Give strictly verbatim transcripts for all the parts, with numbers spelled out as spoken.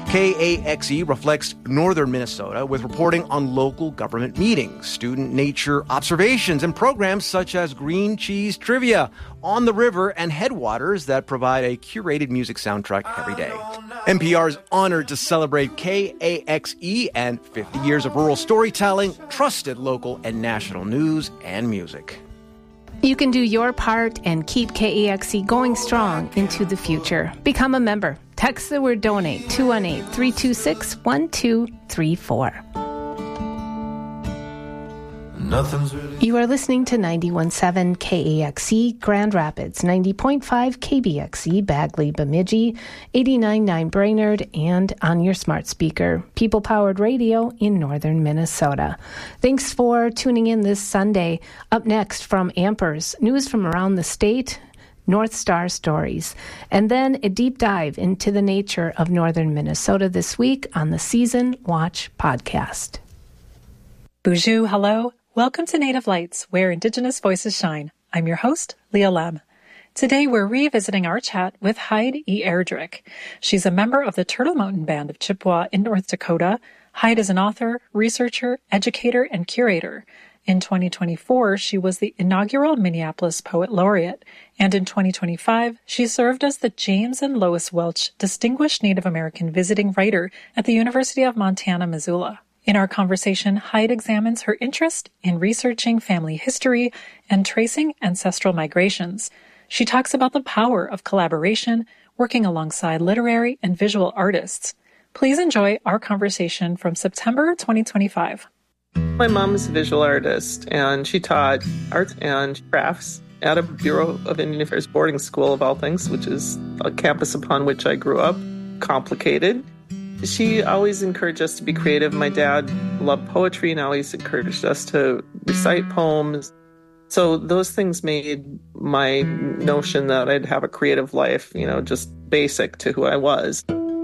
K A X E reflects northern Minnesota with reporting on local government meetings, student nature observations, and programs such as Green Cheese Trivia, On the River, and Headwaters that provide a curated music soundtrack every day. N P R is honored to celebrate K A X E and fifty years of rural storytelling, trusted local and national news and music. You can do your part and keep K A X E going strong into the future. Become a member. Text the word donate two one eight, three two six, one two three four. You are listening to ninety-one point seven K A X E Grand Rapids, ninety point five K B X E Bagley Bemidji, eighty-nine point nine Brainerd, and on your smart speaker, People-Powered Radio in northern Minnesota. Thanks for tuning in this Sunday. Up next from Ampers, news from around the state, North Star stories, and then a deep dive into the nature of northern Minnesota this week on the Season Watch podcast. Bonjour, hello. Welcome to Native Lights, where Indigenous voices shine. I'm your host, Leah Lem. Today, we're revisiting our chat with Hyde E. Erdrich. She's a member of the Turtle Mountain Band of Chippewa in North Dakota. Hyde is an author, researcher, educator, and curator. In twenty twenty-four, she was the inaugural Minneapolis Poet Laureate, and in twenty twenty-five, she served as the James and Lois Welch Distinguished Native American Visiting Writer at the University of Montana, Missoula. In our conversation, Hyde examines her interest in researching family history and tracing ancestral migrations. She talks about the power of collaboration, working alongside literary and visual artists. Please enjoy our conversation from September twenty twenty-five. My mom is a visual artist, and she taught arts and crafts at a Bureau of Indian Affairs boarding school, of all things, which is a campus upon which I grew up. Complicated. She always encouraged us to be creative. My dad loved poetry and always encouraged us to recite poems. So those things made my notion that I'd have a creative life, you know, just basic to who I was.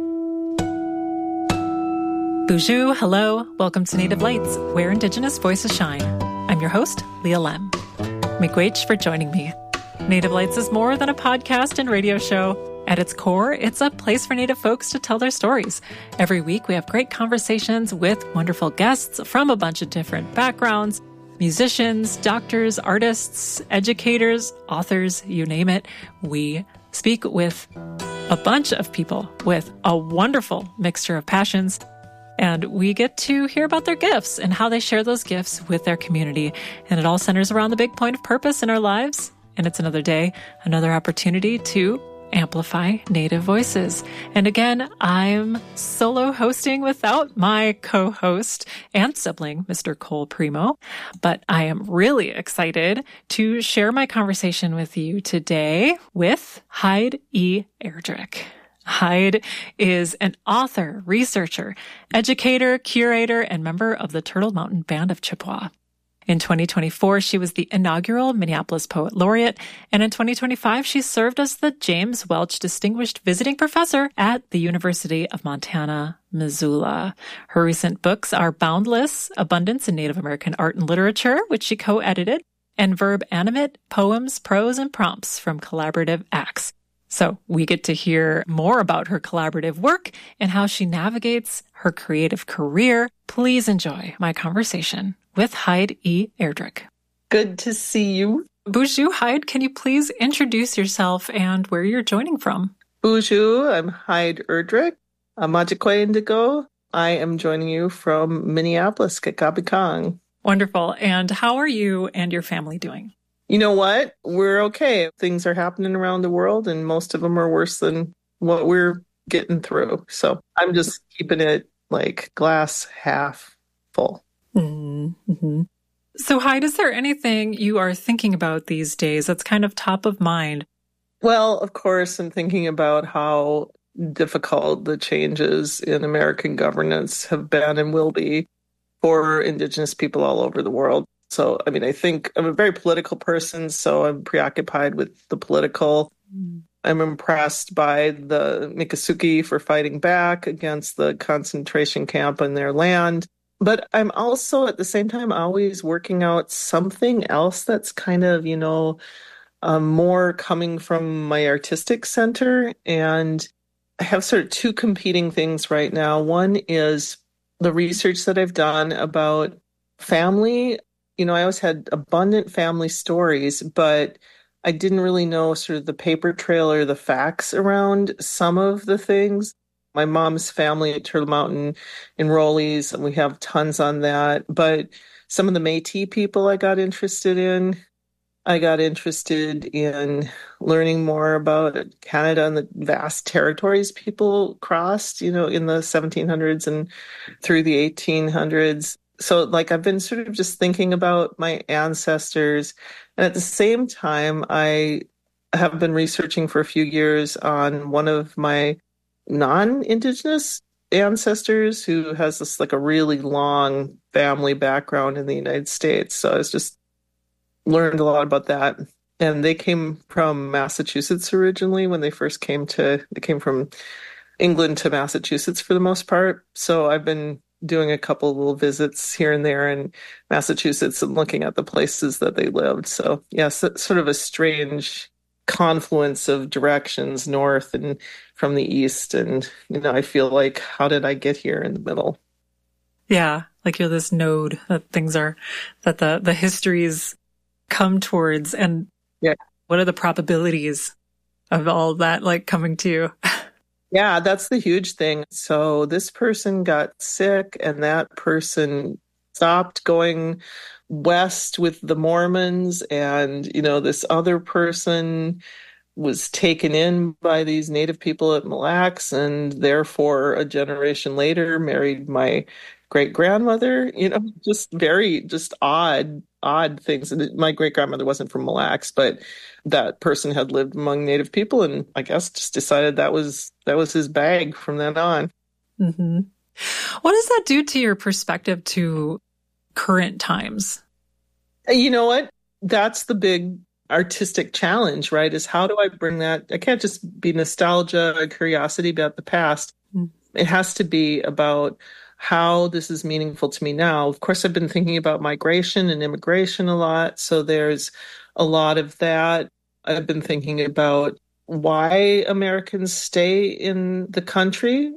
Bonjour, hello. Welcome to Native Lights, where Indigenous voices shine. I'm your host, Leah Lem. Miigwech for joining me. Native Lights is more than a podcast and radio show. At its core, it's a place for Native folks to tell their stories. Every week, we have great conversations with wonderful guests from a bunch of different backgrounds, musicians, doctors, artists, educators, authors, you name it. We speak with a bunch of people with a wonderful mixture of passions. And we get to hear about their gifts and how they share those gifts with their community. And it all centers around the big point of purpose in our lives. And it's another day, another opportunity to amplify Native voices. And again, I'm solo hosting without my co-host and sibling, Mister Cole Primo. But I am really excited to share my conversation with you today with Hyde E. Erdrich. Hyde is an author, researcher, educator, curator, and member of the Turtle Mountain Band of Chippewa. In twenty twenty-four, she was the inaugural Minneapolis Poet Laureate, and in twenty twenty-five, she served as the James Welch Distinguished Visiting Professor at the University of Montana, Missoula. Her recent books are Boundless, Abundance in Native American Art and Literature, which she co-edited, and Verb Animate, Poems, Prose, and Prompts from Collaborative Acts. So we get to hear more about her collaborative work and how she navigates her creative career. Please enjoy my conversation with Hyde E. Erdrich. Good to see you. Bonjour, Hyde. Can you please introduce yourself and where you're joining from? Bonjour, I'm Hyde Erdrich, a Majikwa Indigo. I am joining you from Minneapolis, Kekapikang. Wonderful. And how are you and your family doing? You know what? We're okay. Things are happening around the world, and most of them are worse than what we're getting through. So I'm just keeping it like glass half full. Mm-hmm. So, Hyde, is there anything you are thinking about these days that's kind of top of mind? Well, of course, I'm thinking about how difficult the changes in American governance have been and will be for Indigenous people all over the world. So, I mean, I think I'm a very political person, so I'm preoccupied with the political. Mm. I'm impressed by the Miccosukee for fighting back against the concentration camp on their land. But I'm also, at the same time, always working out something else that's kind of, you know, um, more coming from my artistic center. And I have sort of two competing things right now. One is the research that I've done about family. You know, I always had abundant family stories, but I didn't really know sort of the paper trail or the facts around some of the things. My mom's family at Turtle Mountain enrollees, and we have tons on that. But some of the Métis people I got interested in. I got interested in learning more about Canada and the vast territories people crossed, you know, in the seventeen hundreds and through the eighteen hundreds. So, like, I've been sort of just thinking about my ancestors. And at the same time, I have been researching for a few years on one of my non-Indigenous ancestors who has this, like, a really long family background in the United States. So I was just learned a lot about that. And they came from Massachusetts originally when they first came to, they came from England to Massachusetts for the most part. So I've been doing a couple of little visits here and there in Massachusetts and looking at the places that they lived. So yes, it's sort of a strange confluence of directions north and from the east. And, you know, I feel like, how did I get here in the middle? Yeah, like you're this node that things are, that the, the histories come towards, and yeah, what are the probabilities of all that like coming to you? Yeah, that's the huge thing. So this person got sick and that person stopped going west with the Mormons, and you know, this other person was taken in by these native people at Mille Lacs, and therefore a generation later married my great grandmother. You know, just very just odd odd things. And my great grandmother wasn't from Mille Lacs, but that person had lived among native people, and I guess just decided that was that was his bag from then on. Mm-hmm. What does that do to your perspective to current times? You know what? That's the big artistic challenge, right? Is how do I bring that? I can't just be nostalgia, curiosity about the past. Mm. It has to be about how this is meaningful to me now. Of course, I've been thinking about migration and immigration a lot. So there's a lot of that. I've been thinking about why Americans stay in the country.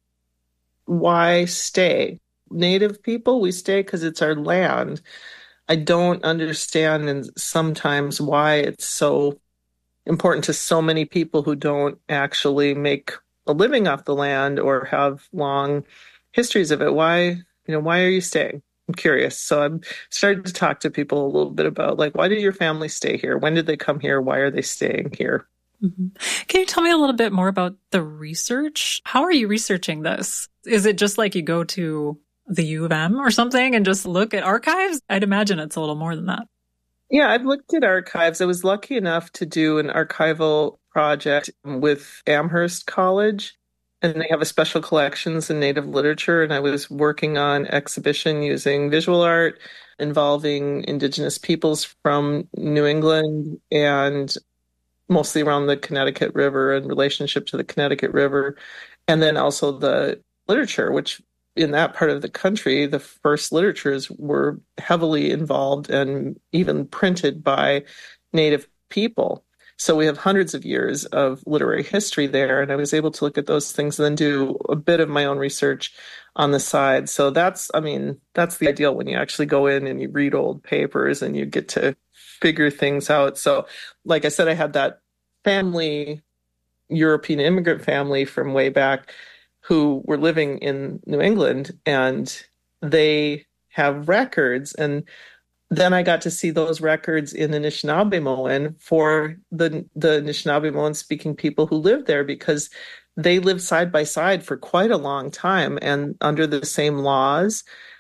Why stay? Native people, we stay because it's our land. I don't understand, and sometimes why it's so important to so many people who don't actually make a living off the land or have long histories of it. Why, you know, why are you staying? I'm curious. So I'm starting to talk to people a little bit about, like, why did your family stay here? When did they come here? Why are they staying here? Mm-hmm. Can you tell me a little bit more about the research? How are you researching this? Is it just like you go to the U of M or something and just look at archives? I'd imagine it's a little more than that. Yeah, I've looked at archives. I was lucky enough to do an archival project with Amherst College, and they have a special collections in Native literature. And I was working on exhibition using visual art involving Indigenous peoples from New England and mostly around the Connecticut River and relationship to the Connecticut River. And then also the literature, which in that part of the country, the first literatures were heavily involved and even printed by Native people. So we have hundreds of years of literary history there, and I was able to look at those things and then do a bit of my own research on the side. So that's, I mean, that's the ideal when you actually go in and you read old papers and you get to figure things out. So like I said, I had that family, European immigrant family from way back who were living in New England, and they have records. And then I got to see those records in Anishinaabemowin for the the Anishinaabemowin speaking people who lived there, because they lived side by side for quite a long time and under the same laws.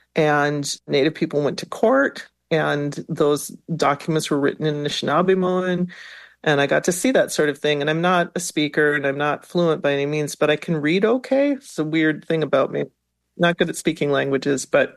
And Native people went to court, and those documents were written in Anishinaabemowin. And I got to see that sort of thing. And I'm not a speaker and I'm not fluent by any means, but I can read okay. It's a weird thing about me. Not good at speaking languages, but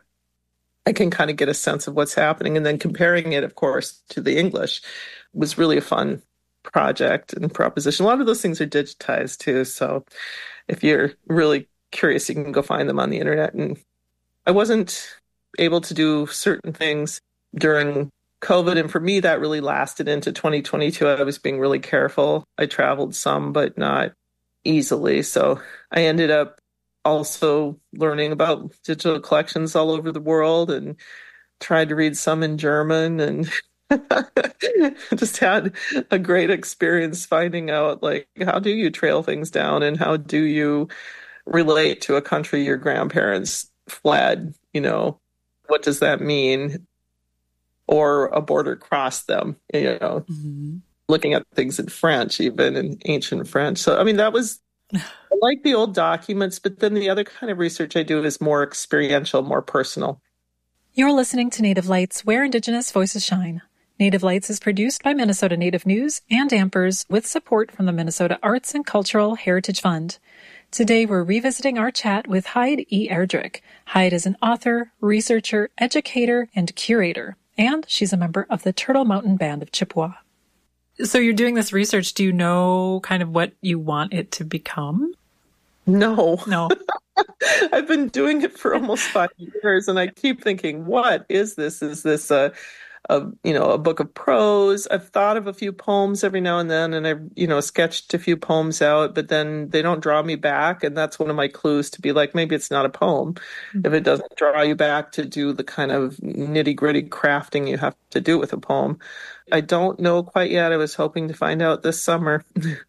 I can kind of get a sense of what's happening. And then comparing it, of course, to the English was really a fun project and proposition. A lot of those things are digitized too. So if you're really curious, you can go find them on the internet. And I wasn't able to do certain things during COVID. And for me, that really lasted into twenty twenty-two. I was being really careful. I traveled some, but not easily. So I ended up also learning about digital collections all over the world and tried to read some in German, and just had a great experience finding out, like, how do you trail things down and how do you relate to a country your grandparents fled? You know, what does that mean? Or a border crossed them, you know, mm-hmm. looking at things in French, even in ancient French. So, I mean, that was, I like the old documents, but then the other kind of research I do is more experiential, more personal. You're listening to Native Lights, where Indigenous voices shine. Native Lights is produced by Minnesota Native News and Dampers with support from the Minnesota Arts and Cultural Heritage Fund. Today, we're revisiting our chat with Hyde E. Erdrich. Hyde is an author, researcher, educator, and curator, and she's a member of the Turtle Mountain Band of Chippewa. So you're doing this research. Do you know kind of what you want it to become? No. No. I've been doing it for almost five years, and I keep thinking, what is this? Is this a, a, you know, a book of prose? I've thought of a few poems every now and then, and I've, you know, sketched a few poems out, but then they don't draw me back, and that's one of my clues to be like, maybe it's not a poem. Mm-hmm. If it doesn't draw you back to do the kind of nitty-gritty crafting you have to do with a poem. I don't know quite yet. I was hoping to find out this summer.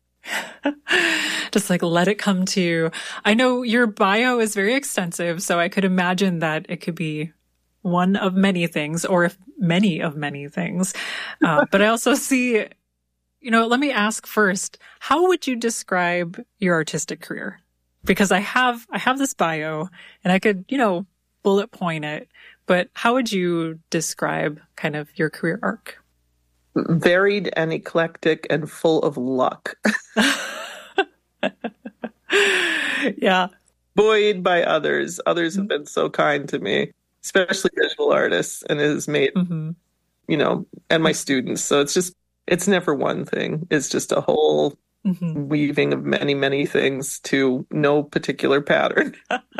Just like let it come to you. I know your bio is very extensive, so I could imagine that it could be one of many things, or if many of many things. Uh, but I also see, you know, let me ask first, how would you describe your artistic career? Because I have, I have this bio and I could, you know, bullet point it, but how would you describe kind of your career arc? Varied and eclectic and full of luck. Yeah. Buoyed by others. Others have been so kind to me, especially visual artists, and it has made, mm-hmm. you know, and my students. So it's just, it's never one thing. It's just a whole mm-hmm. weaving of many, many things to no particular pattern.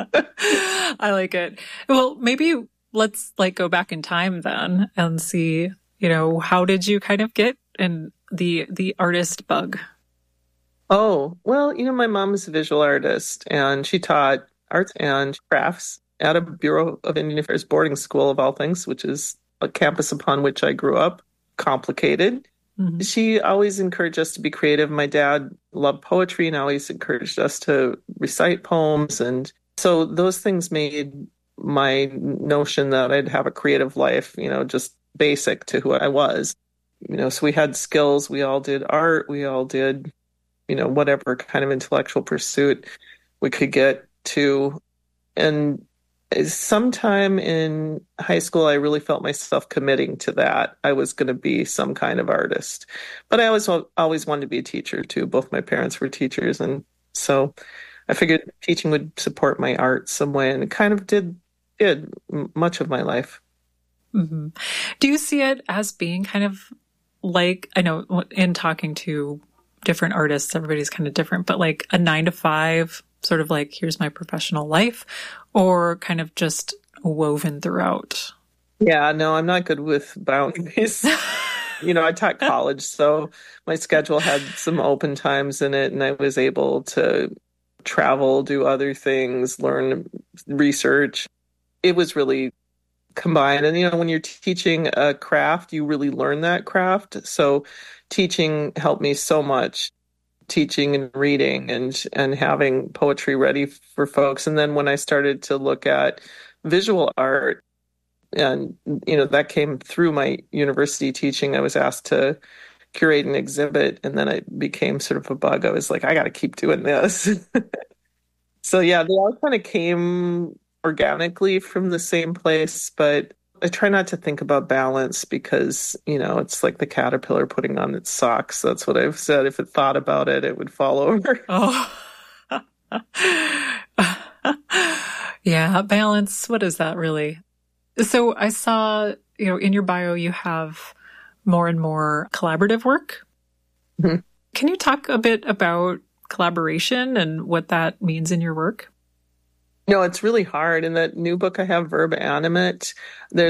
I like it. Well, maybe let's like go back in time then and see, you know, how did you kind of get in the, the artist bug? Oh, well, you know, my mom is a visual artist, and she taught arts and crafts at a Bureau of Indian Affairs boarding school, of all things, which is a campus upon which I grew up. Complicated. Mm-hmm. She always encouraged us to be creative. My dad loved poetry and always encouraged us to recite poems. And so those things made my notion that I'd have a creative life, you know, just basic to who I was. You know, so we had skills. We all did art. We all did, you know, whatever kind of intellectual pursuit we could get to. And sometime in high school, I really felt myself committing to that. I was going to be some kind of artist. But I always, always wanted to be a teacher, too. Both my parents were teachers. And so I figured teaching would support my art some way. And it kind of did, did much of my life. Mm-hmm. Do you see it as being kind of like, I know in talking to different artists, everybody's kind of different, but like a nine to five, sort of like, here's my professional life, or kind of just woven throughout? Yeah, no, I'm not good with boundaries. You know, I taught college, so my schedule had some open times in it, and I was able to travel, do other things, learn research. It was really combined. And, you know, when you're teaching a craft, you really learn that craft. So teaching helped me so much, teaching and reading and, and having poetry ready for folks. And then when I started to look at visual art, and, you know, that came through my university teaching, I was asked to curate an exhibit, and then it became sort of a bug. I was like, I got to keep doing this. So, yeah, they all kind of came organically from the same place, but I try not to think about balance because, you know, it's like the caterpillar putting on its socks. That's what I've said. If it thought about it, it would fall over. Oh, yeah. Balance. What is that really? So I saw, you know, in your bio, you have more and more collaborative work. Mm-hmm. Can you talk a bit about collaboration and what that means in your work? No, it's really hard. In that new book I have, Verb Animate, there's an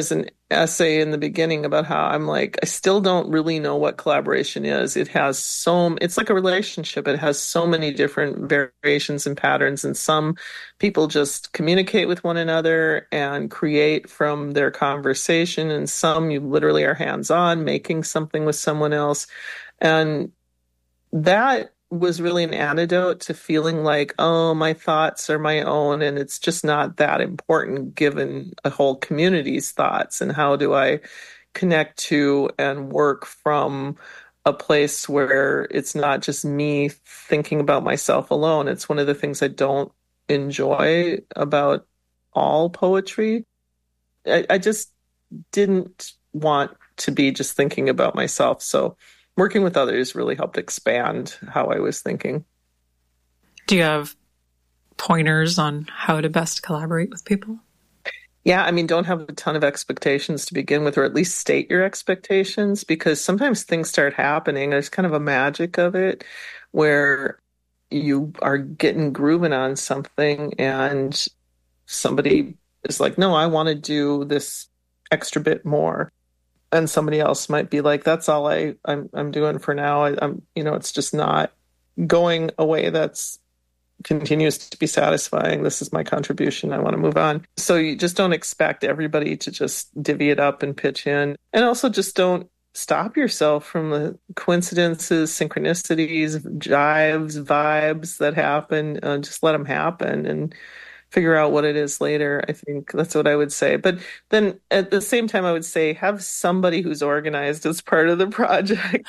essay in the beginning about how I'm like, I still don't really know what collaboration is. It has so, it's like a relationship. It has so many different variations and patterns. And some people just communicate with one another and create from their conversation. And some you literally are hands-on making something with someone else. And that was really an antidote to feeling like, oh, my thoughts are my own, and it's just not that important given a whole community's thoughts. And how do I connect to and work from a place where it's not just me thinking about myself alone? It's one of the things I don't enjoy about all poetry. I, I just didn't want to be just thinking about myself. So working with others really helped expand how I was thinking. Do you have pointers on how to best collaborate with people? Yeah, I mean, don't have a ton of expectations to begin with, or at least state your expectations, because sometimes things start happening. There's kind of a magic of it where you are getting grooving on something and somebody is like, no, I want to do this extra bit more. And somebody else might be like, that's all I, I'm I'm doing for now. I, I'm, you know, it's just not going a way that's continues to be satisfying. This is my contribution. I want to move on. So you just don't expect everybody to just divvy it up and pitch in. And also just don't stop yourself from the coincidences, synchronicities, jives, vibes that happen. Uh, just let them happen and figure out what it is later. I think that's what I would say. But then at the same time, I would say have somebody who's organized as part of the project.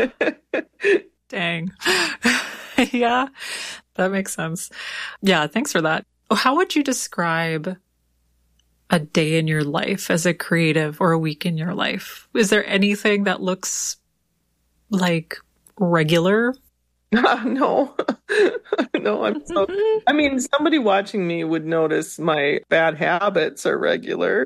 Dang. Yeah, that makes sense. Yeah, thanks for that. How would you describe a day in your life as a creative or a week in your life? Is there anything that looks like regular? Uh, no, no, I'm so, I mean, somebody watching me would notice my bad habits are regular,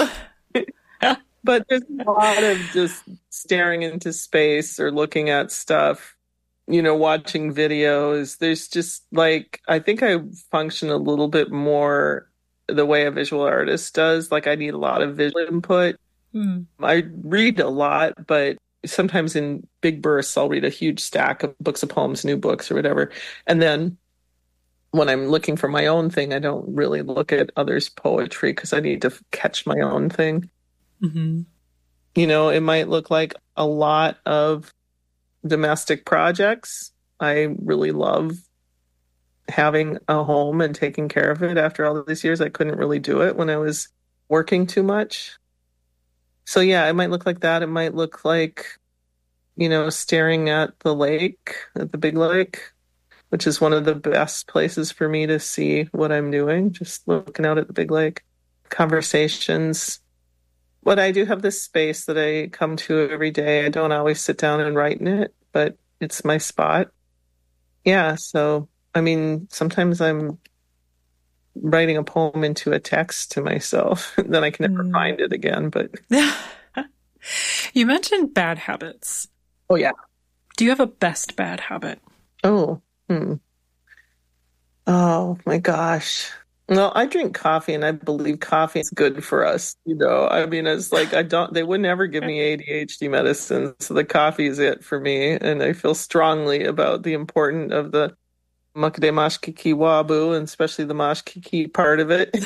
but there's a lot of just staring into space or looking at stuff, you know, watching videos. There's just like, I think I function a little bit more the way a visual artist does. Like I need a lot of visual input. Mm. I read a lot, but sometimes in big bursts, I'll read a huge stack of books of poems, new books or whatever. And then when I'm looking for my own thing, I don't really look at others' poetry because I need to catch my own thing. Mm-hmm. You know, it might look like a lot of domestic projects. I really love having a home and taking care of it. After all of these years, I couldn't really do it when I was working too much. So yeah, it might look like that. It might look like, you know, staring at the lake, at the big lake, which is one of the best places for me to see what I'm doing, just looking out at the big lake. Conversations. But I do have this space that I come to every day. I don't always sit down and write in it, but it's my spot. Yeah, so, I mean, sometimes I'm writing a poem into a text to myself, then I can never mm. find it again. But you mentioned bad habits. Oh, yeah. Do you have a best bad habit? Oh, hmm. Oh, my gosh. Well, I drink coffee and I believe coffee is good for us. You know, I mean, it's like, I don't, they would never give me A D H D medicine. So the coffee is it for me. And I feel strongly about the importance of the Makde Mashkiki Wabu, and especially the Mashkiki part of it.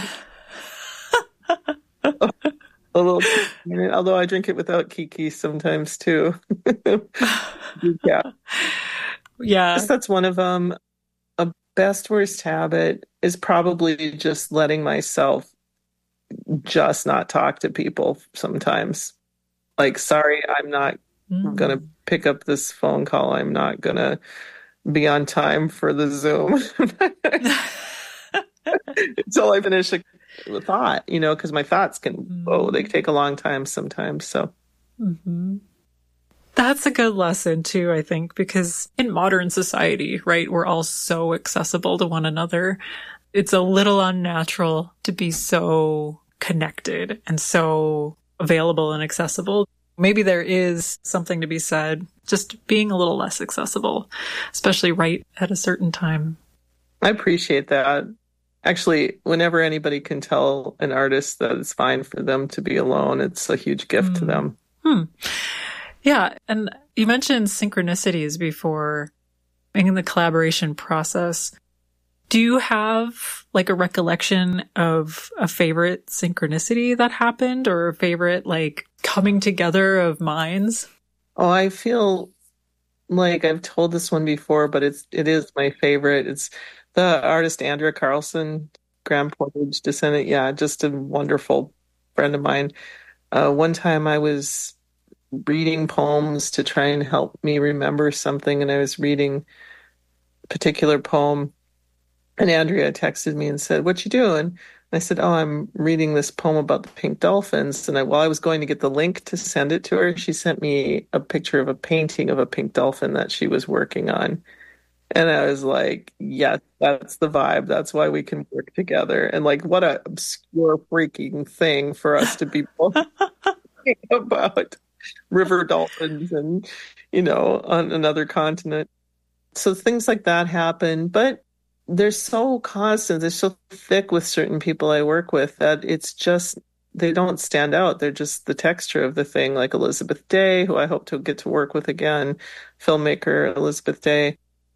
A little, although I drink it without Kiki sometimes too. Yeah. Yeah. That's one of them. A best worst habit is probably just letting myself just not talk to people sometimes. Like, sorry, I'm not mm. going to pick up this phone call. I'm not going to be on time for the Zoom until I finish a, a thought, you know, because my thoughts can, mm. oh, they take a long time sometimes. So mm-hmm. That's a good lesson too, I think, because in modern society, right, we're all so accessible to one another. It's a little unnatural to be so connected and so available and accessible. Maybe there is something to be said, just being a little less accessible, especially right at a certain time. I appreciate that. Actually, whenever anybody can tell an artist that it's fine for them to be alone, it's a huge gift mm. to them. Hmm. Yeah. And you mentioned synchronicities before in the collaboration process. Do you have like a recollection of a favorite synchronicity that happened or a favorite like coming together of minds? Oh, I feel like I've told this one before, but it's it is my favorite. It's the artist Andrea Carlson, Grand Portage descendant. Yeah, just a wonderful friend of mine. Uh, one time I was reading poems to try and help me remember something, and I was reading a particular poem. And Andrea texted me and said, "What you doing?" And I said, "Oh, I'm reading this poem about the pink dolphins." And I, while I was going to get the link to send it to her, she sent me a picture of a painting of a pink dolphin that she was working on. And I was like, yes, that's the vibe. That's why we can work together. And like, what a obscure freaking thing for us to be both thinking about river dolphins and, you know, on another continent. So things like that happen. But they're so constant, they're so thick with certain people I work with that it's just, they don't stand out. They're just the texture of the thing, like Elizabeth Day, who I hope to get to work with again, filmmaker Elizabeth Day.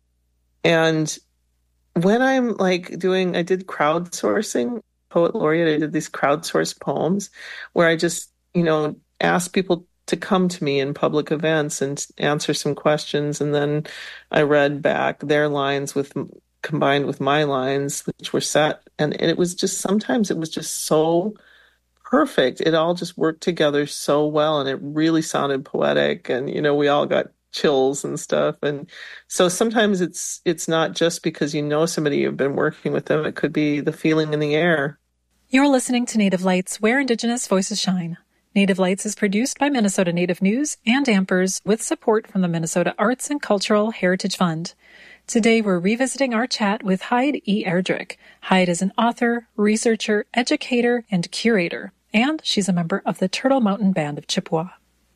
And when I'm like doing, I did crowdsourcing, poet laureate, I did these crowdsourced poems where I just, you know, asked people to come to me in public events and answer some questions. And then I read back their lines with combined with my lines, which were set. And, and it was just, sometimes it was just so perfect. It all just worked together so well. And it really sounded poetic. And, you know, we all got chills and stuff. And so sometimes it's, it's not just because you know somebody, you've been working with them. It could be the feeling in the air. You're listening to Native Lights, where Indigenous voices shine. Native Lights is produced by Minnesota Native News and Ampers with support from the Minnesota Arts and Cultural Heritage Fund. Today, we're revisiting our chat with Hyde E. Erdrich. Hyde is an author, researcher, educator, and curator, and she's a member of the Turtle Mountain Band of Chippewa.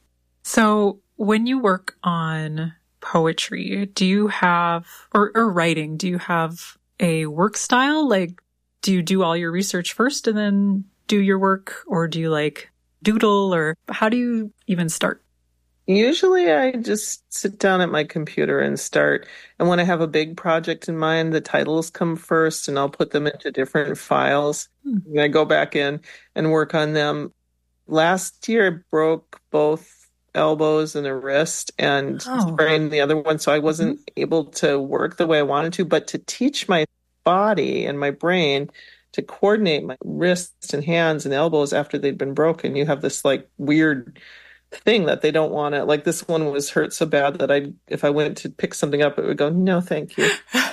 So when you work on poetry, do you have, or, or writing, do you have a work style? Like, do you do all your research first and then do your work, or do you like doodle, or how do you even start? Usually I just sit down at my computer and start. And when I have a big project in mind, the titles come first and I'll put them into different files. Hmm. And I go back in and work on them. Last year, I broke both elbows and a wrist and oh. sprained the other one. So I wasn't mm-hmm. able to work the way I wanted to, but to teach my body and my brain to coordinate my wrists and hands and elbows after they'd been broken, you have this like weird thing that they don't want to, like this one was hurt so bad that I, if I went to pick something up, it would go, no, thank you.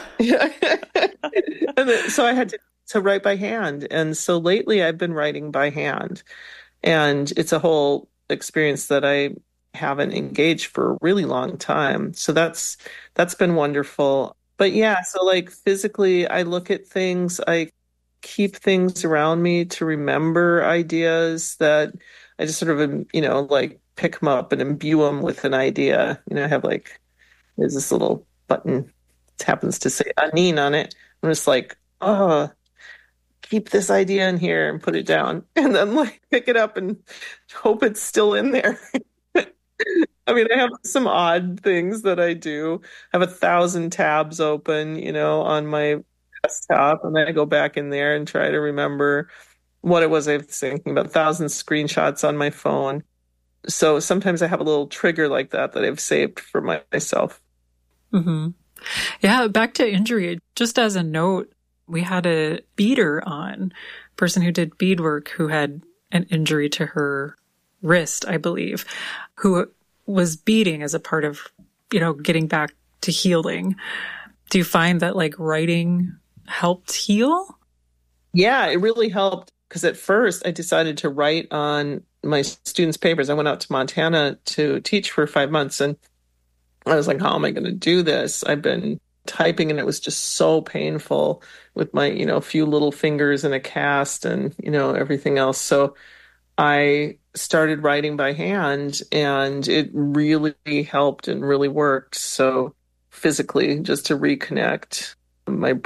And then, so I had to, to write by hand. And so lately I've been writing by hand, and it's a whole experience that I haven't engaged for a really long time. So that's, that's been wonderful. But yeah, so like physically I look at things, I keep things around me to remember ideas that I just sort of, you know, like pick them up and imbue them with an idea. You know, I have like, there's this little button that happens to say Anin on it. I'm just like, oh, keep this idea in here and put it down. And then like pick it up and hope it's still in there. I mean, I have some odd things that I do. I have a thousand tabs open, you know, on my desktop. And then I go back in there and try to remember what it was I was thinking about. A thousand screenshots on my phone. So sometimes I have a little trigger like that that I've saved for my, myself. Mm-hmm. Yeah, back to injury. Just as a note, we had a beader on, a person who did beadwork who had an injury to her wrist, I believe, who was beading as a part of, you know, getting back to healing. Do you find that like writing helped heal? Yeah, it really helped. Because at first I decided to write on my students' papers. I went out to Montana to teach for five months. And I was like, how am I going to do this? I've been typing and it was just so painful with my, you know, few little fingers in a cast and, you know, everything else. So I started writing by hand and it really helped and really worked. So physically, just to reconnect my brain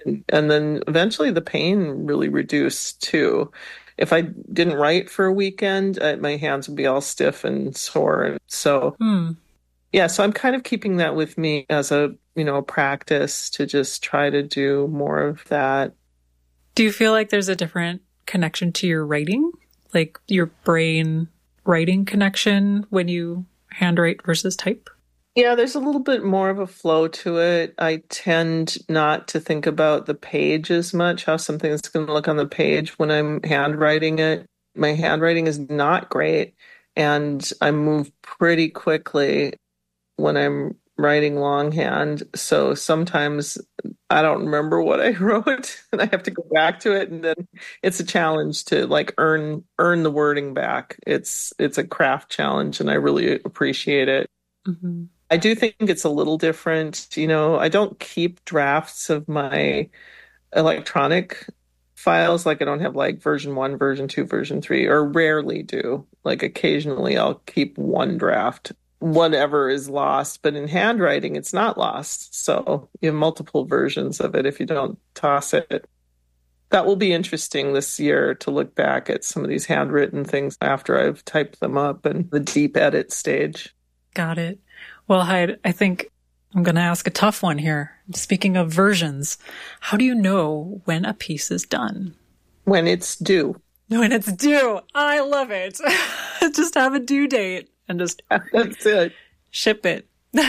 And, and then eventually the pain really reduced too. If I didn't write for a weekend, I, my hands would be all stiff and sore. So, hmm. yeah, so I'm kind of keeping that with me as a, you know, practice to just try to do more of that. Do you feel like there's a different connection to your writing? Like your brain writing connection when you handwrite versus type? Yeah, there's a little bit more of a flow to it. I tend not to think about the page as much, how something's going to look on the page when I'm handwriting it. My handwriting is not great, and I move pretty quickly when I'm writing longhand. So sometimes I don't remember what I wrote and I have to go back to it. And then it's a challenge to like earn earn the wording back. It's it's a craft challenge, and I really appreciate it. Mm-hmm. I do think it's a little different. You know, I don't keep drafts of my electronic files. Like I don't have like version one, version two, version three, or rarely do. Like occasionally I'll keep one draft, whatever is lost. But in handwriting, it's not lost. So you have multiple versions of it if you don't toss it. That will be interesting this year to look back at some of these handwritten things after I've typed them up and the deep edit stage. Got it. Well, Hyde, I think I'm going to ask a tough one here. Speaking of versions, how do you know when a piece is done? When it's due. When it's due. I love it. Just have a due date and just That's it. Ship it.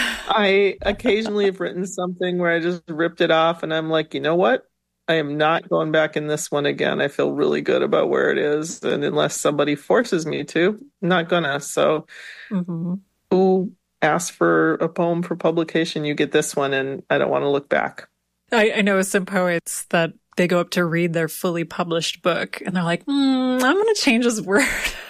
I occasionally have written something where I just ripped it off and I'm like, you know what? I am not going back in this one again. I feel really good about where it is. And unless somebody forces me to, I'm not gonna. So mm-hmm. who asked for a poem for publication? You get this one, and I don't want to look back. I, I know some poets that they go up to read their fully published book and they're like, mm, I'm going to change this word.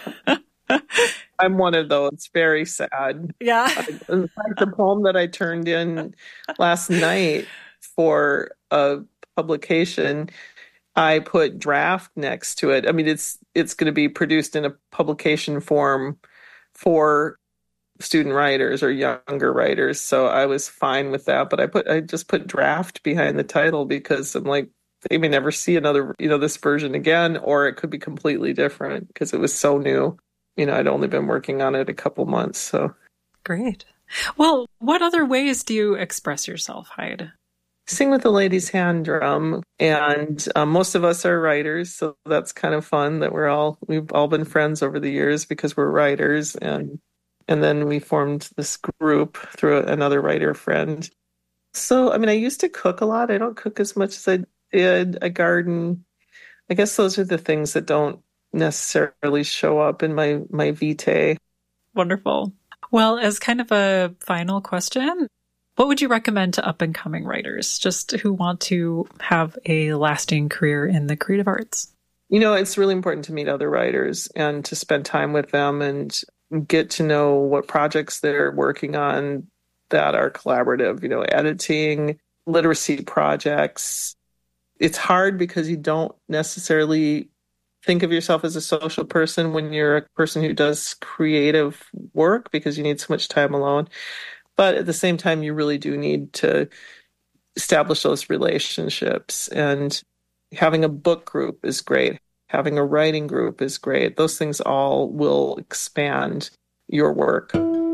I'm one of those. It's very sad. Yeah. In fact, the poem that I turned in last night for a publication, I put draft next to it. I mean, it's it's going to be produced in a publication form for student writers or younger writers, so I was fine with that. But I put I just put draft behind the title because I'm like, they may never see another, you know, this version again, or it could be completely different because it was so new. You know, I'd only been working on it a couple months. So great. Well, what other ways do you express yourself, Hyde? Sing with the ladies' hand drum, and um, most of us are writers, so that's kind of fun that we're all we've all been friends over the years because we're writers, and and then we formed this group through another writer friend. So I mean, I used to cook a lot. I don't cook as much as I did. I garden. I guess those are the things that don't necessarily show up in my my vitae. Wonderful. Well, as kind of a final question, what would you recommend to up-and-coming writers, just who want to have a lasting career in the creative arts? You know, it's really important to meet other writers and to spend time with them and get to know what projects they're working on that are collaborative, you know, editing, literacy projects. It's hard because you don't necessarily think of yourself as a social person when you're a person who does creative work because you need so much time alone. But at the same time, you really do need to establish those relationships. And having a book group is great. Having a writing group is great. Those things all will expand your work.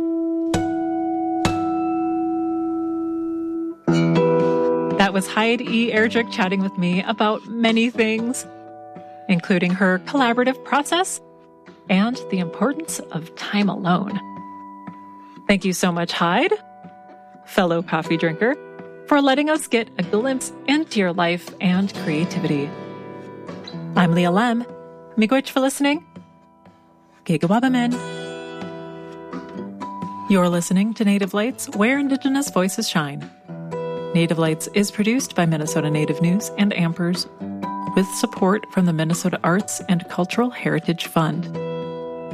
That was Hyde E. Erdrich chatting with me about many things, including her collaborative process and the importance of time alone. Thank you so much, Hyde, fellow coffee drinker, for letting us get a glimpse into your life and creativity. I'm Leah Lem. Miigwech for listening. Gigawabamen. You're listening to Native Lights, where Indigenous voices shine. Native Lights is produced by Minnesota Native News and Ampers, with support from the Minnesota Arts and Cultural Heritage Fund.